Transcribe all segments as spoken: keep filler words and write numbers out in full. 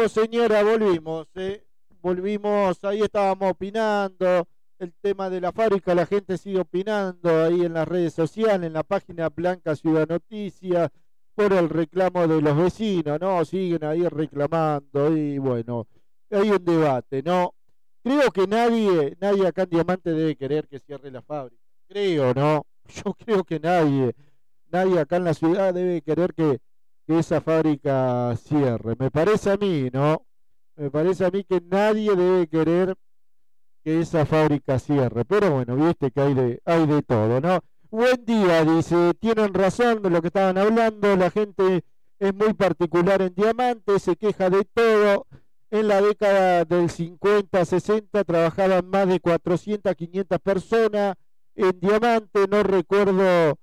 volvimos, señora, volvimos, ¿eh? Volvimos, ahí estábamos opinando, el tema de la fábrica, la gente sigue opinando ahí en las redes sociales, en la página Blanca Ciudad Noticias, por el reclamo de los vecinos, ¿no? Siguen ahí reclamando y bueno, hay un debate, ¿no? Creo que nadie, nadie acá en Diamante debe querer que cierre la fábrica, creo, ¿no? Yo creo que nadie, nadie acá en la ciudad debe querer que, que esa fábrica cierre, me parece a mí, ¿no? Me parece a mí que nadie debe querer que esa fábrica cierre, pero bueno, viste que hay de, hay de todo, ¿no? Buen día, dice, tienen razón de lo que estaban hablando, la gente es muy particular en Diamante, se queja de todo. En la década del cincuenta, sesenta trabajaban más de cuatrocientas, quinientas personas en Diamante, no recuerdo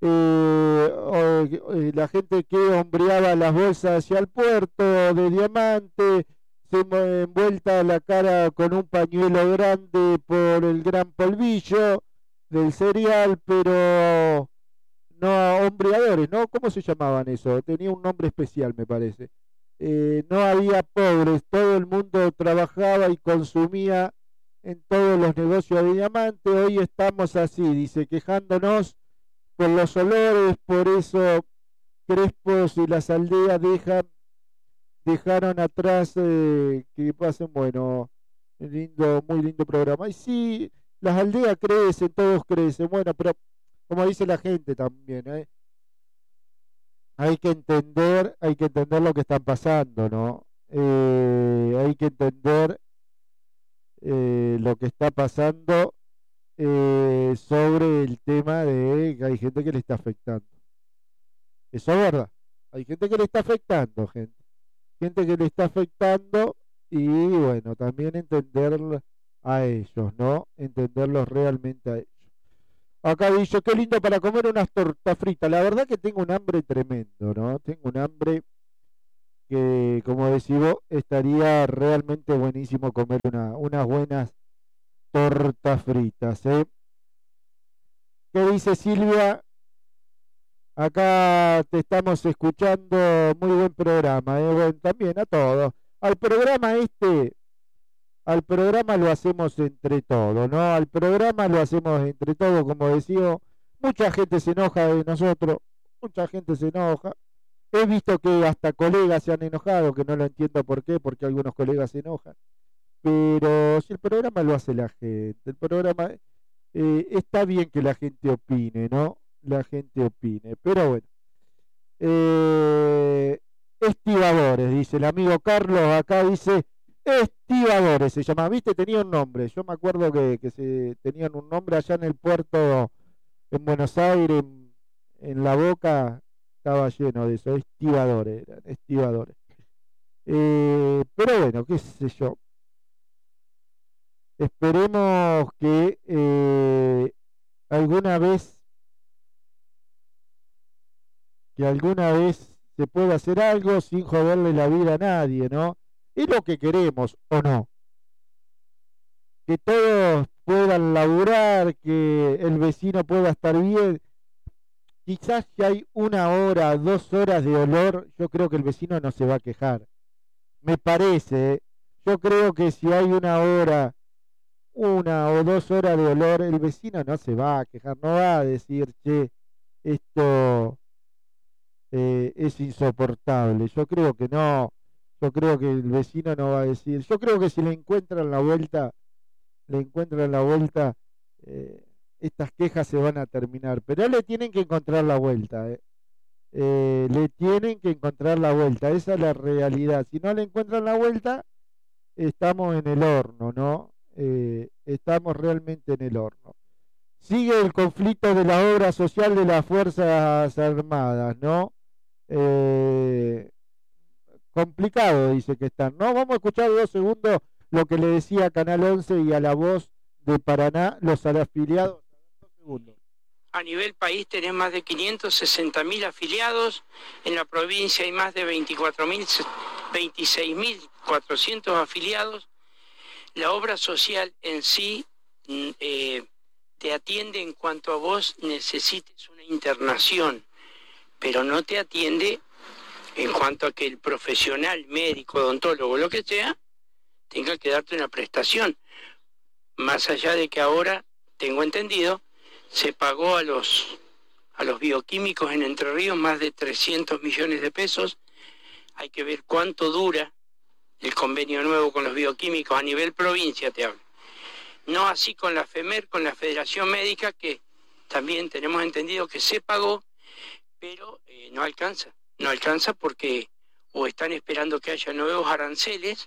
eh, eh, la gente que hombreaba las bolsas hacia el puerto de Diamante, se envuelta la cara con un pañuelo grande por el gran polvillo del cereal, pero no hombreadores, ¿no? ¿Cómo se llamaban eso? Tenía un nombre especial, me parece. Eh, no había pobres, todo el mundo trabajaba y consumía en todos los negocios de Diamante. Hoy estamos así, dice, quejándonos por los olores, por eso Crespos y las aldeas dejan, dejaron atrás eh, que pasen, bueno, lindo, muy lindo programa. Y sí, las aldeas crecen, todos crecen, bueno, pero como dice la gente también, ¿eh? Hay que entender, hay que entender lo que están pasando, ¿no? Eh, hay que entender eh, lo que está pasando eh, sobre el tema de que hay gente que le está afectando. Eso es verdad. Hay gente que le está afectando, gente. Gente que le está afectando y bueno, también entender a ellos, ¿no? Entenderlos realmente a ellos. Acá dice, qué lindo para comer unas tortas fritas. La verdad que tengo un hambre tremendo, ¿no? Tengo un hambre que, como decís vos, estaría realmente buenísimo comer una, unas buenas tortas fritas, ¿eh? ¿Qué dice Silvia? Acá te estamos escuchando, muy buen programa, ¿eh? Bueno, también a todos. Al programa este, al programa lo hacemos entre todos, ¿no? Al programa lo hacemos entre todos, como decía, mucha gente se enoja de nosotros, mucha gente se enoja. He visto que hasta colegas se han enojado, que no lo entiendo por qué, porque algunos colegas se enojan. Pero si el programa lo hace la gente, el programa, eh, está bien que la gente opine, ¿no? La gente opine, pero bueno. Eh, estibadores, dice el amigo Carlos, acá dice estibadores, se llama, viste, tenía un nombre, yo me acuerdo que, que se tenían un nombre allá en el puerto en Buenos Aires, en, en La Boca, estaba lleno de eso, estibadores, eran estibadores. Eh, pero bueno, qué sé yo. Esperemos que eh, alguna vez, que alguna vez se pueda hacer algo sin joderle la vida a nadie, ¿no? Es lo que queremos, ¿o no? Que todos puedan laburar, que el vecino pueda estar bien. Quizás si hay una hora, dos horas de olor, yo creo que el vecino no se va a quejar. Me parece, ¿eh? Yo creo que si hay una hora, una o dos horas de olor, el vecino no se va a quejar, no va a decir, che, esto eh, es insoportable. Yo creo que no, yo creo que el vecino no va a decir, yo creo que si le encuentran la vuelta, le encuentran la vuelta, eh, estas quejas se van a terminar, pero le tienen que encontrar la vuelta, eh. Eh, le tienen que encontrar la vuelta, esa es la realidad. Si no le encuentran la vuelta, estamos en el horno, ¿no? Eh, estamos realmente en el horno. Sigue el conflicto de la obra social de las Fuerzas Armadas, ¿no? Eh, complicado, dice que están, ¿no? Vamos a escuchar dos segundos lo que le decía a Canal once y a La Voz de Paraná, los afiliados. Dos segundos. A nivel país tenés más de quinientos sesenta mil afiliados, en la provincia hay más de veinticuatro mil, veintiséis mil cuatrocientos afiliados. La obra social en sí eh, te atiende en cuanto a vos necesites una internación, pero no te atiende en cuanto a que el profesional, médico, odontólogo, lo que sea, tenga que darte una prestación. Más allá de que ahora, tengo entendido, se pagó a los, a los bioquímicos en Entre Ríos más de trescientos millones de pesos. Hay que ver cuánto dura el convenio nuevo con los bioquímicos a nivel provincia, te hablo. No así con la FEMER, con la Federación Médica, que también tenemos entendido que se pagó, pero eh, no alcanza. No alcanza porque o están esperando que haya nuevos aranceles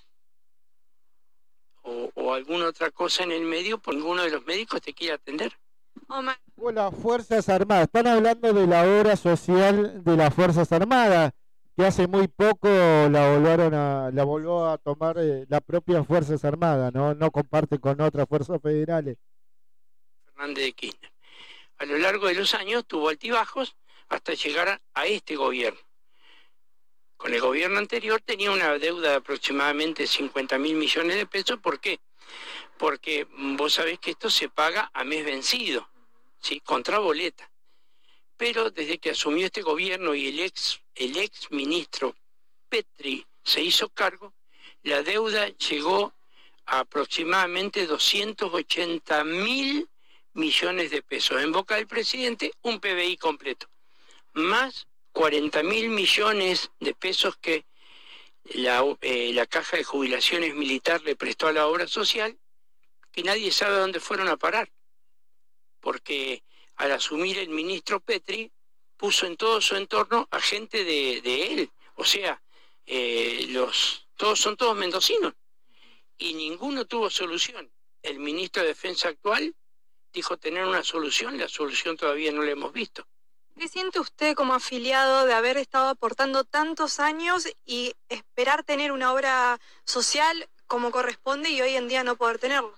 o, o alguna otra cosa en el medio, porque ninguno de los médicos te quiere atender. Omar. O las Fuerzas Armadas. Están hablando de la obra social de las Fuerzas Armadas, que hace muy poco la volvieron a, la volvió a tomar eh, la propia Fuerzas Armadas, ¿no? No comparte con otras fuerzas federales. Fernández de Kirchner. A lo largo de los años tuvo altibajos hasta llegar a, a este gobierno. Con el gobierno anterior tenía una deuda de aproximadamente cincuenta mil millones de pesos. ¿Por qué? Porque vos sabés que esto se paga a mes vencido, ¿sí? Contra boleta. Pero desde que asumió este gobierno y el ex, el ex ministro Petri se hizo cargo, la deuda llegó a aproximadamente doscientos ochenta mil millones de pesos. En boca del presidente, un P B I completo. Más cuarenta mil millones de pesos que la, eh, la Caja de Jubilaciones Militar le prestó a la obra social, que nadie sabe dónde fueron a parar. Porque al asumir el ministro Petri, puso en todo su entorno a gente de, de él. O sea, eh, los todos son todos mendocinos. Y ninguno tuvo solución. El ministro de Defensa actual dijo tener una solución, la solución todavía no la hemos visto. ¿Qué siente usted como afiliado de haber estado aportando tantos años y esperar tener una obra social como corresponde y hoy en día no poder tenerlo?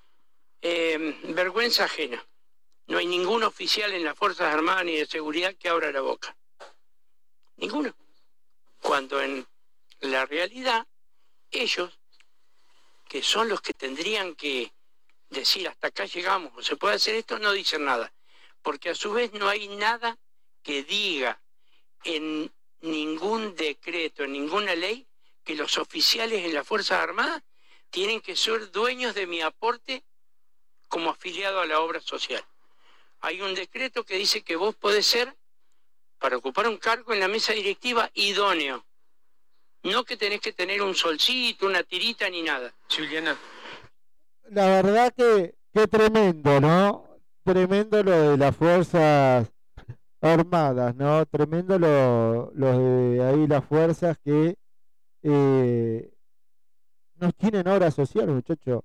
Eh, vergüenza ajena. No hay ningún oficial en las Fuerzas Armadas ni de Seguridad que abra la boca. Ninguno. Cuando en la realidad, ellos, que son los que tendrían que decir hasta acá llegamos o se puede hacer esto, no dicen nada. Porque a su vez no hay nada que diga en ningún decreto, en ninguna ley, que los oficiales en las Fuerzas Armadas tienen que ser dueños de mi aporte como afiliado a la obra social. Hay un decreto que dice que vos podés ser, para ocupar un cargo en la mesa directiva, idóneo. No que tenés que tener un solcito, una tirita, ni nada. Juliana. La verdad que, que tremendo, ¿no? Tremendo lo de las Fuerzas Armadas, ¿no? Tremendo lo, lo de ahí las fuerzas que eh, no tienen obra social, muchachos.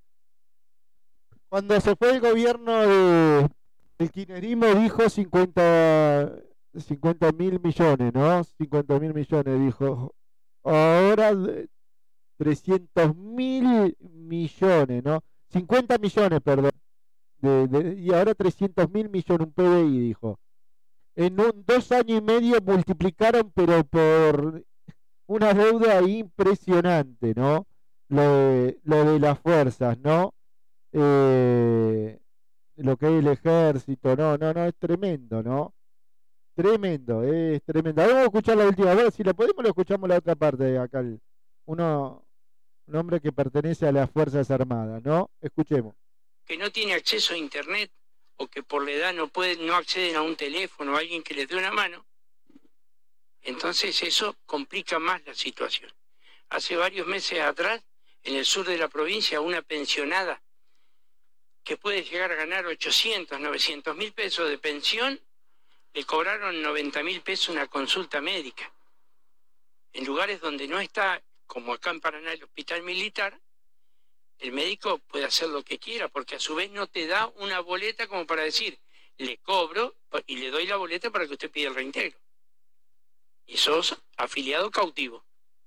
Cuando se fue el gobierno de el kirchnerismo dijo cincuenta mil millones, ¿no? cincuenta mil millones dijo. Ahora trescientos mil millones, ¿no? cincuenta millones, perdón. De, de, y ahora trescientos mil millones, un P B I, dijo. En un, dos años y medio multiplicaron, pero por una deuda impresionante, ¿no? Lo de, lo de las fuerzas, ¿no? Eh, lo que es el ejército, no, no, no, es tremendo, ¿no? Tremendo, es tremendo. Vamos a escuchar la última, a ver si la podemos, lo escuchamos la otra parte acá. Uno, un hombre que pertenece a las Fuerzas Armadas, ¿no? Escuchemos. Que no tiene acceso a internet o que por la edad no pueden, no acceden a un teléfono o a alguien que les dé una mano, entonces eso complica más la situación. Hace varios meses atrás, en el sur de la provincia, una pensionada que puede llegar a ganar ochocientos, novecientos mil pesos de pensión, le cobraron noventa mil pesos una consulta médica. En lugares donde no está, como acá en Paraná, el hospital militar, el médico puede hacer lo que quiera, porque a su vez no te da una boleta como para decir, le cobro y le doy la boleta para que usted pida el reintegro. Y sos afiliado cautivo.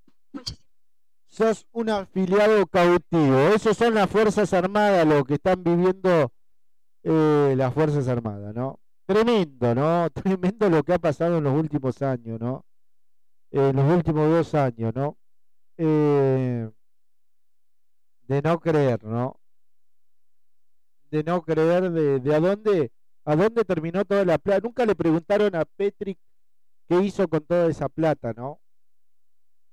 Sos un afiliado cautivo. Esos son las Fuerzas Armadas, lo que están viviendo eh, las Fuerzas Armadas, ¿no? Tremendo, ¿no? Tremendo lo que ha pasado en los últimos años, ¿no? En eh, los últimos dos años, ¿no? Eh... de no creer, ¿no? De no creer de, de a dónde a dónde terminó toda la plata. Nunca le preguntaron a Petri qué hizo con toda esa plata, ¿no?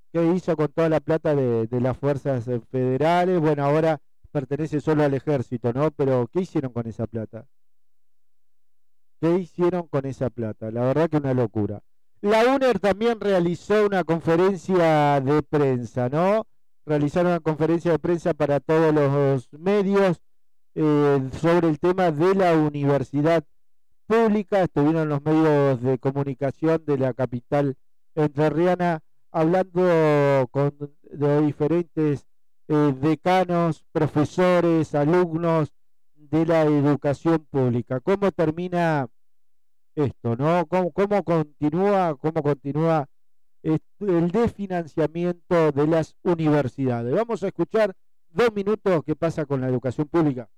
¿Qué hizo con toda la plata de, de las fuerzas eh, federales? Bueno, ahora pertenece solo al ejército, ¿no? Pero ¿qué hicieron con esa plata? ¿Qué hicieron con esa plata? La verdad que una locura. La UNER también realizó una conferencia de prensa, ¿no? Realizaron una conferencia de prensa para todos los medios eh, sobre el tema de la universidad pública. Estuvieron los medios de comunicación de la capital entrerriana hablando con de diferentes eh, decanos, profesores, alumnos de la educación pública. ¿Cómo termina esto, no? ¿Cómo, cómo continúa, cómo continúa el desfinanciamiento de las universidades? Vamos a escuchar dos minutos qué pasa con la educación pública.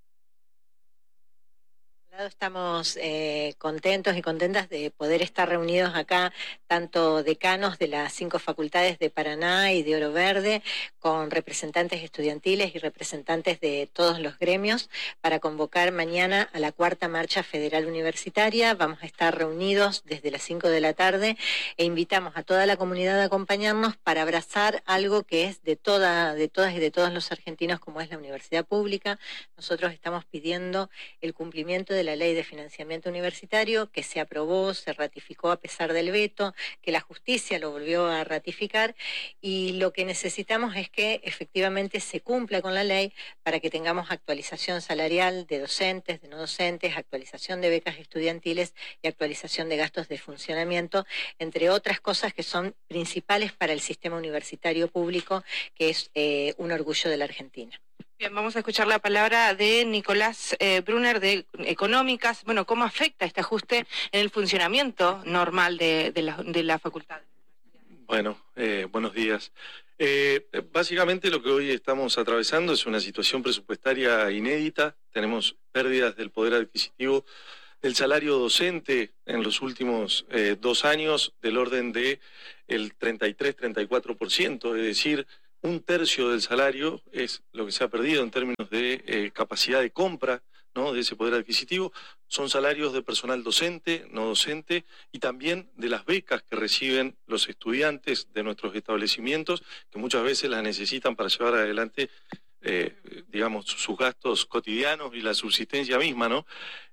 Estamos eh, contentos y contentas de poder estar reunidos acá, tanto decanos de las cinco facultades de Paraná y de Oro Verde, con representantes estudiantiles y representantes de todos los gremios, para convocar mañana a la cuarta marcha federal universitaria. Vamos a estar reunidos desde las cinco de la tarde e invitamos a toda la comunidad a acompañarnos para abrazar algo que es de, toda, de todas y de todos los argentinos, como es la universidad pública. Nosotros estamos pidiendo el cumplimiento de la ley de financiamiento universitario, que se aprobó, se ratificó a pesar del veto, que la justicia lo volvió a ratificar, y lo que necesitamos es que efectivamente se cumpla con la ley para que tengamos actualización salarial de docentes, de no docentes, actualización de becas estudiantiles y actualización de gastos de funcionamiento, entre otras cosas que son principales para el sistema universitario público, que es eh, un orgullo de la Argentina. Bien, vamos a escuchar la palabra de Nicolás eh, Brunner de Económicas. Bueno, ¿cómo afecta este ajuste en el funcionamiento normal de, de, la, de la facultad? Bueno, eh, buenos días. Eh, básicamente lo que hoy estamos atravesando es una situación presupuestaria inédita. Tenemos pérdidas del poder adquisitivo del salario docente en los últimos eh, dos años del orden de el treinta y tres, treinta y cuatro por ciento, es decir, un tercio del salario es lo que se ha perdido en términos de eh, capacidad de compra, ¿no?, de ese poder adquisitivo. Son salarios de personal docente, no docente, y también de las becas que reciben los estudiantes de nuestros establecimientos, que muchas veces las necesitan para llevar adelante, eh, digamos, sus gastos cotidianos y la subsistencia misma, ¿no?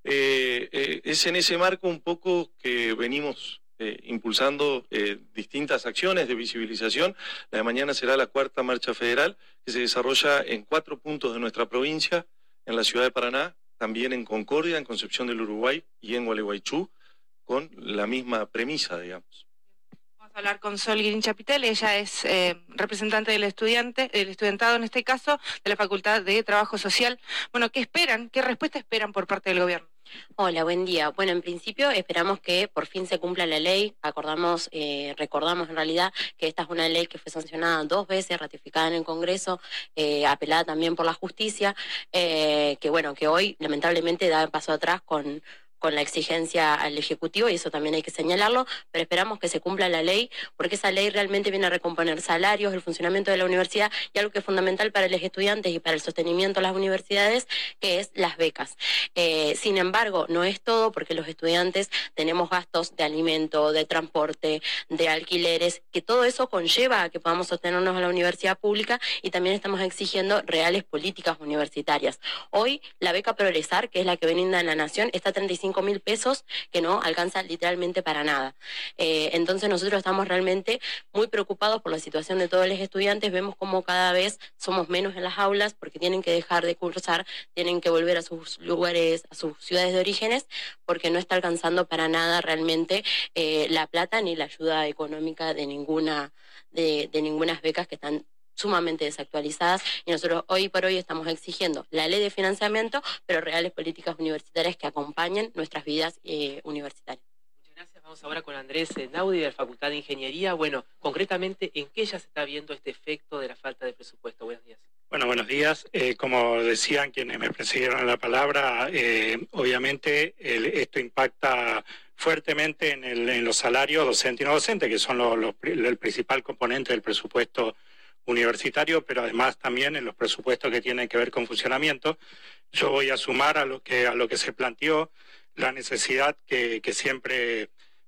Eh, eh, es en ese marco un poco que venimos Eh, impulsando eh, distintas acciones de visibilización. La de mañana será la cuarta marcha federal, que se desarrolla en cuatro puntos de nuestra provincia, en la ciudad de Paraná, también en Concordia, en Concepción del Uruguay y en Gualeguaychú, con la misma premisa, digamos. Vamos a hablar con Sol Guirín Chapitel. Ella es eh, representante del estudiante, del estudiantado en este caso, de la Facultad de Trabajo Social. Bueno, ¿qué esperan? ¿Qué respuesta esperan por parte del gobierno? Hola, buen día. Bueno, en principio esperamos que por fin se cumpla la ley. Acordamos, eh, recordamos en realidad que esta es una ley que fue sancionada dos veces, ratificada en el Congreso, eh, apelada también por la justicia, eh, que bueno, que hoy lamentablemente da paso atrás con... con la exigencia al Ejecutivo, y eso también hay que señalarlo, pero esperamos que se cumpla la ley, porque esa ley realmente viene a recomponer salarios, el funcionamiento de la universidad, y algo que es fundamental para los estudiantes y para el sostenimiento de las universidades, que es las becas. Eh, sin embargo, no es todo, porque los estudiantes tenemos gastos de alimento, de transporte, de alquileres, que todo eso conlleva a que podamos sostenernos a la universidad pública, y también estamos exigiendo reales políticas universitarias. Hoy, la beca Progresar, que es la que brinda en la Nación, está a treinta y cinco mil pesos, que no alcanza literalmente para nada. Eh, entonces nosotros estamos realmente muy preocupados por la situación de todos los estudiantes. Vemos como cada vez somos menos en las aulas, porque tienen que dejar de cursar, tienen que volver a sus lugares, a sus ciudades de orígenes, porque no está alcanzando para nada realmente eh, la plata ni la ayuda económica de ninguna de, de ningunas becas, que están sumamente desactualizadas, y nosotros hoy por hoy estamos exigiendo la ley de financiamiento, pero reales políticas universitarias que acompañen nuestras vidas eh, universitarias. Muchas gracias. Vamos ahora con Andrés Naudi de la Facultad de Ingeniería. Bueno, concretamente, ¿en qué ya se está viendo este efecto de la falta de presupuesto? Buenos días. Bueno, buenos días. Eh, como decían quienes me precedieron en la palabra, eh, obviamente el, esto impacta fuertemente en, el, en los salarios docente y no docente, que son los, los, el principal componente del presupuesto universitario, pero además también en los presupuestos que tienen que ver con funcionamiento. Yo voy a sumar a lo que a lo que se planteó la necesidad que, que siempre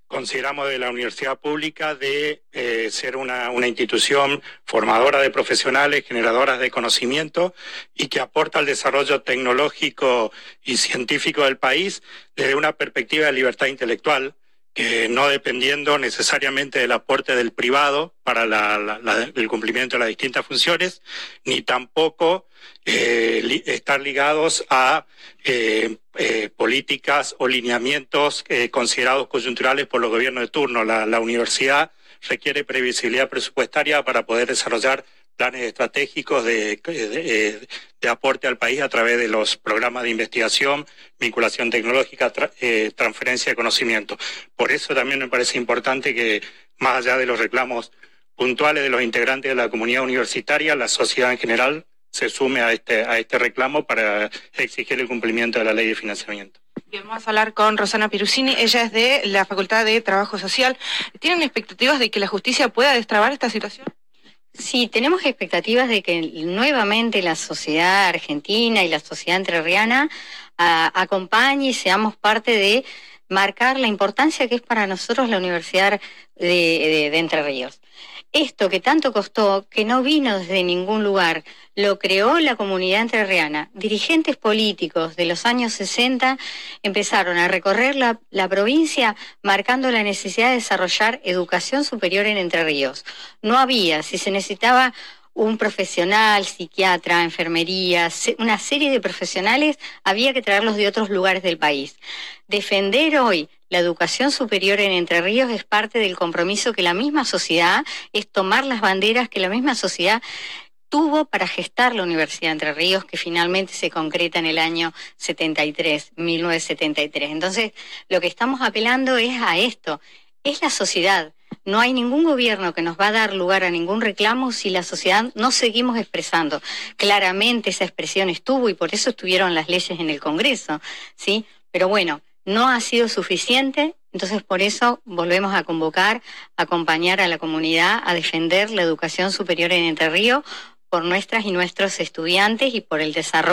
consideramos de la universidad pública de eh, ser una, una institución formadora de profesionales, generadoras de conocimiento y que aporta al desarrollo tecnológico y científico del país desde una perspectiva de libertad intelectual, que no dependiendo necesariamente del aporte del privado para la, la, la, el cumplimiento de las distintas funciones, ni tampoco eh, li, estar ligados a eh, eh, políticas o lineamientos eh, considerados coyunturales por los gobiernos de turno. La, la universidad requiere previsibilidad presupuestaria para poder desarrollar planes estratégicos de, de, de aporte al país a través de los programas de investigación, vinculación tecnológica, tra, eh, transferencia de conocimiento. Por eso también me parece importante que, más allá de los reclamos puntuales de los integrantes de la comunidad universitaria, la sociedad en general se sume a este, a este reclamo para exigir el cumplimiento de la ley de financiamiento. Bien, vamos a hablar con Rosana Pirusini, ella es de la Facultad de Trabajo Social. ¿Tienen expectativas de que la justicia pueda destrabar esta situación? Sí, tenemos expectativas de que nuevamente la sociedad argentina y la sociedad entrerriana a, acompañe y seamos parte de marcar la importancia que es para nosotros la Universidad de, de, de Entre Ríos. Esto que tanto costó, que no vino desde ningún lugar, lo creó la comunidad entrerriana. Dirigentes políticos de los años sesenta empezaron a recorrer la, la provincia marcando la necesidad de desarrollar educación superior en Entre Ríos. No había, si se necesitaba un profesional, psiquiatra, enfermería, una serie de profesionales, había que traerlos de otros lugares del país. Defender hoy la educación superior en Entre Ríos es parte del compromiso que la misma sociedad, es tomar las banderas que la misma sociedad tuvo para gestar la Universidad de Entre Ríos, que finalmente se concreta en el año setenta y tres, mil novecientos setenta y tres. Entonces, lo que estamos apelando es a esto, es la sociedad. No hay ningún gobierno que nos va a dar lugar a ningún reclamo si la sociedad no seguimos expresando. Claramente esa expresión estuvo y por eso estuvieron las leyes en el Congreso, ¿sí? Pero bueno, no ha sido suficiente, entonces por eso volvemos a convocar, a acompañar a la comunidad a defender la educación superior en Entre Ríos por nuestras y nuestros estudiantes y por el desarrollo